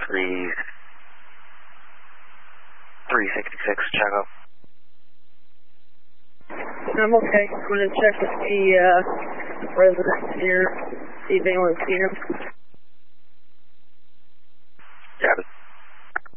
366, Chicago. I'm okay. I'm going to check with the residents here, see if anyone's seen him.